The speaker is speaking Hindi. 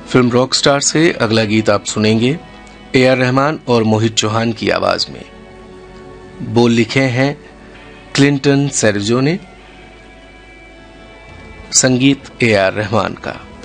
फिल्म रॉकस्टार से अगला गीत आप सुनेंगे ए.आर. रहमान और मोहित चौहान की आवाज में। बोल लिखे हैं क्लिंटन सेर्जो ने, संगीत ए.आर. रहमान का।